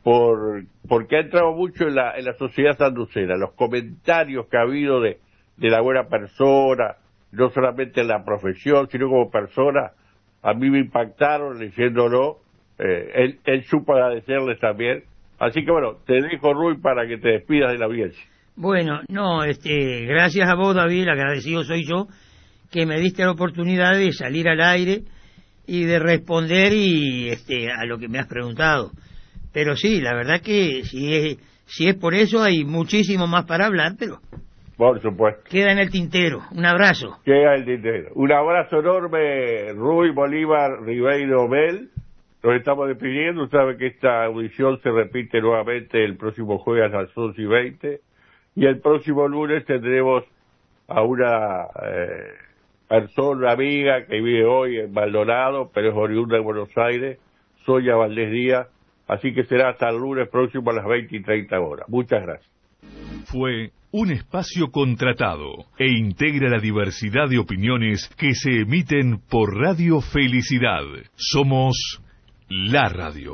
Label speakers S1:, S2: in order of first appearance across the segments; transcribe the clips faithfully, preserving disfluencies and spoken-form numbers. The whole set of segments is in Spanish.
S1: por porque ha entrado mucho en la, en la sociedad sanducera, los comentarios que ha habido de, de la buena persona, no solamente en la profesión, sino como persona, a mí me impactaron leyéndolo, eh, él, él supo agradecerles también, así que bueno, te dejo, Rui, para que te despidas de la audiencia.
S2: Bueno, no, este, gracias a vos, David, agradecido soy yo, que me diste la oportunidad de salir al aire y de responder y este a lo que me has preguntado. Pero sí, la verdad que si es, si es por eso hay muchísimo más para hablar, pero
S1: por supuesto
S2: queda en el tintero. Un abrazo.
S1: Queda en el tintero. Un abrazo enorme, Rui Bolívar Ribeiro Bell. Nos estamos despidiendo. Usted sabe que esta audición se repite nuevamente el próximo jueves a las once y veinte. Y el próximo lunes tendremos a una eh, persona, amiga, que vive hoy en Maldonado, pero es oriunda de Buenos Aires, Sonia Valdés Díaz. Así que será hasta el lunes próximo a las veinte y treinta horas. Muchas gracias.
S3: Fue un espacio contratado e integra la diversidad de opiniones que se emiten por Radio Felicidad. Somos la radio.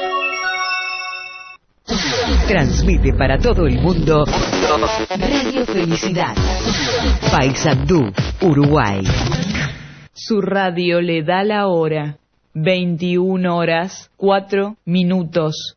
S4: Transmite para todo el mundo Radio Felicidad. Paysandú, Uruguay.
S5: Su radio le da la hora. veintiuna horas, cuatro minutos.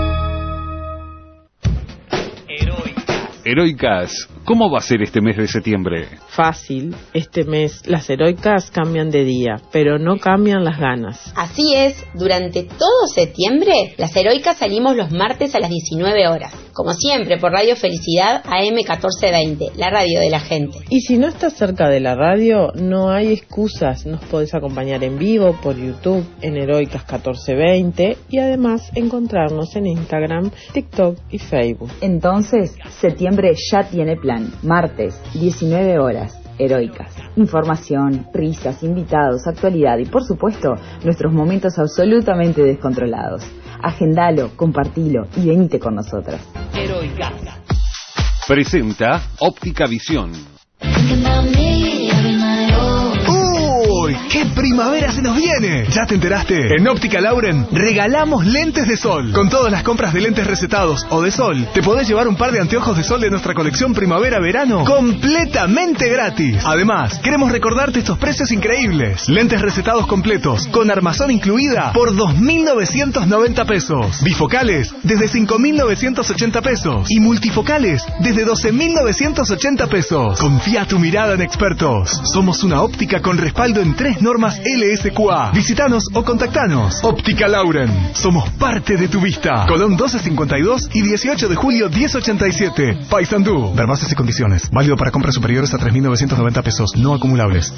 S6: Heroicas, ¿cómo va a ser este mes de septiembre?
S7: Fácil, este mes las heroicas cambian de día, pero no cambian las ganas.
S8: Así es, durante todo septiembre, las heroicas salimos los martes a las diecinueve horas. Como siempre, por Radio Felicidad A M catorce veinte, la radio de la gente.
S7: Y si no estás cerca de la radio, no hay excusas. Nos podés acompañar en vivo por YouTube en Heroicas catorce veinte y además encontrarnos en Instagram, TikTok y Facebook.
S9: Entonces, septiembre ya tiene plan. Martes, diecinueve horas. Heroicas. Información, risas, invitados, actualidad y, por supuesto, nuestros momentos absolutamente descontrolados. Agendalo, compartilo y venite con nosotras.
S4: Heroicas.
S6: Presenta Óptica Visión.
S10: ¡Uy! ¡Qué primavera se nos viene! ¿Ya te enteraste? En Óptica Lauren regalamos lentes de sol. Con todas las compras de lentes recetados o de sol, te podés llevar un par de anteojos de sol de nuestra colección primavera-verano completamente gratis. Además, queremos recordarte estos precios increíbles. Lentes recetados completos, con armazón incluida, por dos mil novecientos noventa pesos. Bifocales, desde cinco mil novecientos ochenta pesos. Y multifocales, desde doce mil novecientos ochenta pesos. Confía tu mirada en expertos. Somos una óptica con respaldo en tres normas L S Q A. Visítanos o contactanos. Óptica Lauren. Somos parte de tu vista. Colón doce cincuenta y dos y dieciocho de julio diez ochenta y siete. Paysandú. Ver bases y condiciones. Válido para compras superiores a tres mil novecientos noventa pesos. No acumulables.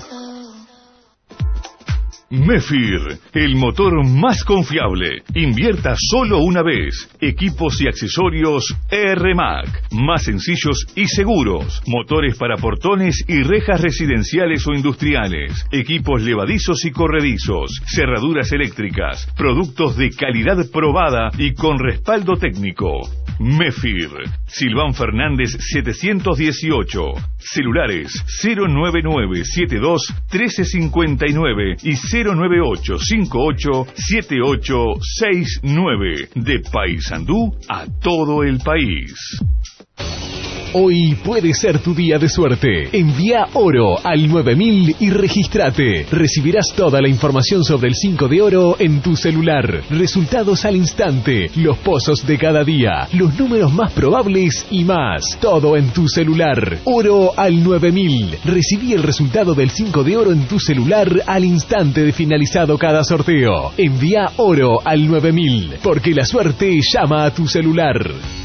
S3: Mefir, el motor más confiable. Invierta solo una vez. Equipos y accesorios R M A C. Más sencillos y seguros. Motores para portones y rejas residenciales o industriales. Equipos levadizos y corredizos. Cerraduras eléctricas. Productos de calidad probada y con respaldo técnico. Mefir, Silván Fernández setecientos dieciocho. Celulares cero nueve nueve siete dos uno tres cinco nueve y cero nueve ocho cinco ocho siete ocho seis nueve. De Paysandú a todo el país.
S11: Hoy puede ser tu día de suerte. Envía oro al nueve mil y regístrate. Recibirás toda la información sobre el cinco de oro en tu celular. Resultados al instante, los pozos de cada día, los números más probables y más. Todo en tu celular. Oro al nueve mil. Recibí el resultado del cinco de oro en tu celular al instante de finalizado cada sorteo. Envía oro al nueve mil, porque la suerte llama a tu celular.